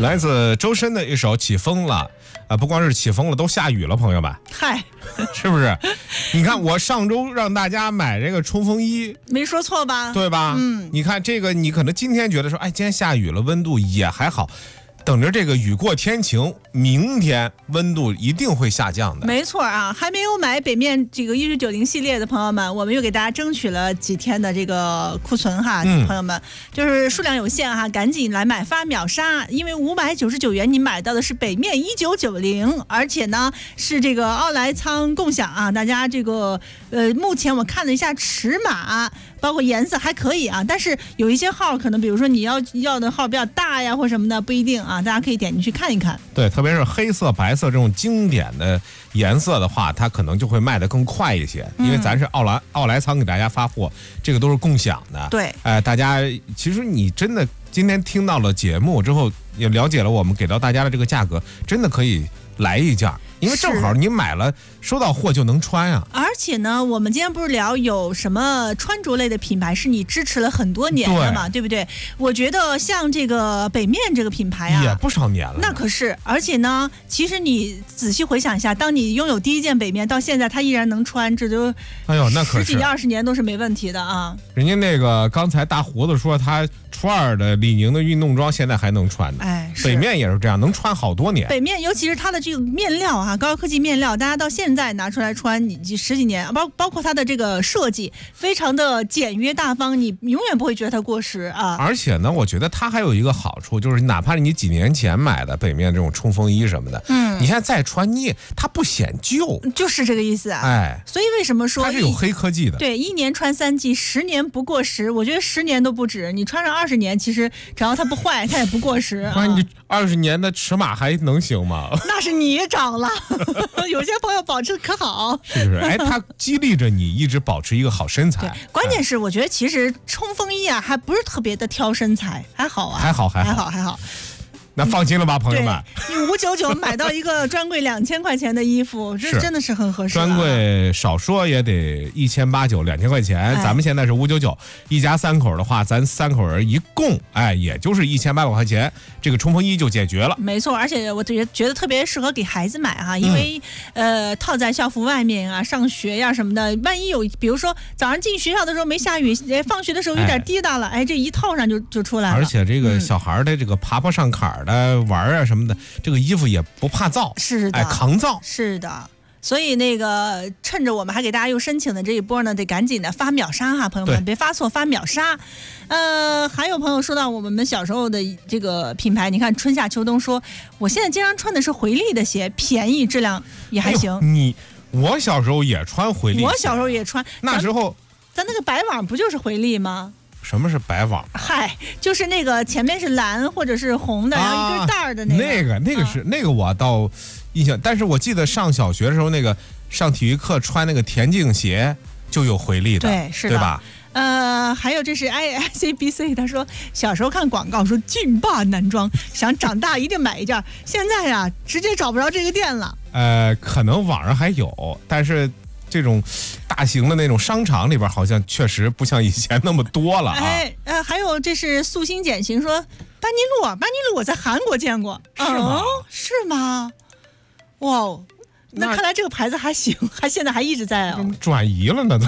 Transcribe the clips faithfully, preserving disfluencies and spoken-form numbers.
来自周深的一首《起风了》啊，不光是起风了，都下雨了，朋友们。 嗨， 是不是？你看我上周让大家买这个冲锋衣， 没说错吧？ 对吧？ 嗯， 你看这个，你可能今天觉得说，哎，今天下雨了，温度也还好。等着这个雨过天晴，明天温度一定会下降的。 没错啊，还没有买北面这个一九九零系列的朋友们，我们又给大家争取了几天的这个库存哈， 嗯、 朋友们，就是数量有限哈，赶紧来买发秒杀，因为五百九十九元你买到的是北面一九九零，而且呢是这个奥莱仓共享啊，大家这个呃，目前我看了一下尺码，包括颜色还可以啊，但是有一些号可能，比如说你要要的号比较大呀，或什么的，不一定啊。啊，大家可以点进去看一看。 对，特别是黑色、白色这种经典的颜色的话，它可能就会卖得更快一些，因为咱是奥莱奥莱仓给大家发货，这个都是共享的。 对， 哎、呃，大家其实你真的今天听到了节目之后，也了解了我们给到大家的这个价格，真的可以来一件。因为正好你买了收到货就能穿啊。 而且呢，我们今天不是聊有什么穿着类的品牌是你支持了很多年的嘛， 对, 对不对？我觉得像这个北面这个品牌啊， 也不少年了。 那可是，而且呢，其实你仔细回想一下，当你拥有第一件北面到现在，它依然能穿，这就哎呦，那可是十几二十年都是没问题的啊。 人家那个刚才大胡子说他初二的李宁的运动装现在还能穿呢。 哎， 北面也是这样，能穿好多年。 北面尤其是它的这个面料啊，高科技面料，大家到现在拿出来穿，你十几年，包包括它的这个设计，非常的简约大方，你永远不会觉得它过时啊。 而且呢，我觉得它还有一个好处，就是哪怕你几年前买的北面这种冲锋衣什么的，嗯，你现在再穿，你也它不显旧， 就是这个意思啊。 哎， 所以为什么说它是有黑科技的？ 对，一年穿三季，十年不过时。我觉得十年都不止，你穿上二十年，其实只要它不坏，它也不过时。 那、啊、你二十年的尺码还能行吗？ 那是你长了，有些朋友保持可好， 是不是？哎，它激励着你一直保持一个好身材。 对，关键是我觉得其实冲锋衣啊，还不是特别的挑身材，还好啊， 还好还好还好还好。 那放心了吧，朋友们， 你五九九买到一个专柜两千块钱的衣服，这真的是很合适、啊。 专柜少说也得一千八九两千块钱、哎，咱们现在是五九九，一家三口的话，咱三口人一共，哎，也就是一千八百块钱，这个冲锋衣就解决了。 没错，而且我觉得觉得特别适合给孩子买哈，因为、嗯、呃套在校服外面啊，上学呀、啊、什么的，万一有比如说早上进学校的时候没下雨，放学的时候有点滴答了，哎，哎这一套上就就出来了。 而且这个小孩的这个爬爬上坎儿。的玩啊什么的，这个衣服也不怕燥， 是的， 哎，抗造， 是的。所以那个趁着我们还给大家又申请的这一波呢，得赶紧的发秒杀哈，朋友们别发错，发秒杀。呃，还有朋友说到我们小时候的这个品牌，你看春夏秋冬说，我现在经常穿的是回力的鞋，便宜质量也还行。 哎、你我小时候也穿回力， 我小时候也穿， 那时候咱那个白网不就是回力吗？ 什么是白网？ 嗨，就是那个前面是蓝或者是红的，啊、然后一根带儿的那个。 那个那个是、啊、那个我倒印象，但是我记得上小学的时候，那个上体育课穿那个田径鞋就有回力的， 对，是的， 对吧？ 呃，还有这是 I C B C， 他说小时候看广告说劲霸男装，想长大一定买一件，现在呀、啊、直接找不着这个店了。 呃，可能网上还有，但是。这种大型的那种商场里边，好像确实不像以前那么多了啊。 哎，呃，还有这是素心简行说，班尼路，班尼路我在韩国见过， 是吗？ 哦、是吗？哇，那看来这个牌子还行，还现在还一直在哦。 转移了呢，都。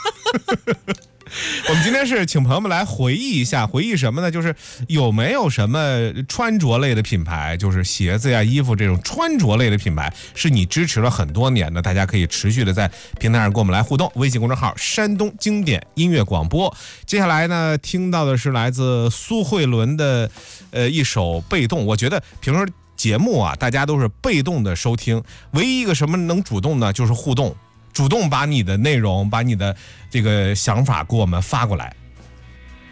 我们今天是请朋友们来回忆一下，回忆什么呢？就是有没有什么穿着类的品牌，就是鞋子呀、衣服这种穿着类的品牌，是你支持了很多年的？大家可以持续的在平台上跟我们来互动。微信公众号山东经典音乐广播。接下来呢，听到的是来自苏慧伦的呃一首被动。我觉得平时节目啊，大家都是被动的收听，唯一一个什么能主动呢？就是互动。主动把你的内容，把你的这个想法给我们发过来。